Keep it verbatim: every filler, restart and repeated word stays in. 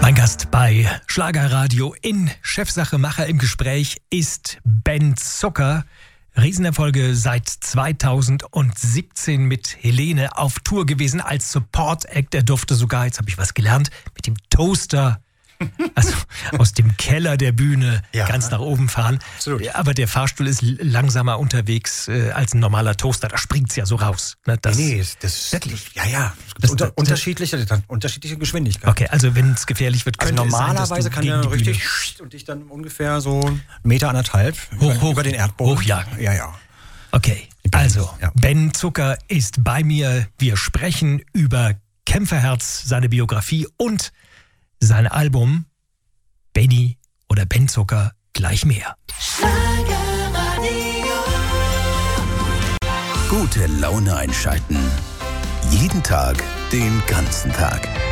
Mein Gast bei Schlagerradio in Chefsache Macher im Gespräch ist Ben Zucker. Riesenerfolge seit zweitausendsiebzehn mit Helene auf Tour gewesen als Support-Act. Er durfte sogar, jetzt habe ich was gelernt, mit dem Toaster, also aus dem Keller der Bühne ja. ganz nach oben fahren. Absolut. Aber der Fahrstuhl ist langsamer unterwegs äh, als ein normaler Toaster. Da springt es ja so raus. Ne? Das, nee, das ist wirklich. Ja, ja. Das, unter, das, unterschiedliche, unterschiedliche Geschwindigkeit. Okay, also wenn es gefährlich wird, also könnte normalerweise es sein, kann er richtig und dich dann ungefähr so einen Meter anderthalb hoch, über, hoch, über den Erdboden hochjagen. Ja, ja. Okay, also ja. Ben Zucker ist bei mir. Wir sprechen über Kämpferherz, seine Biografie und sein Album Benny oder Ben Zucker, gleich mehr. Gute Laune einschalten. Jeden Tag, den ganzen Tag.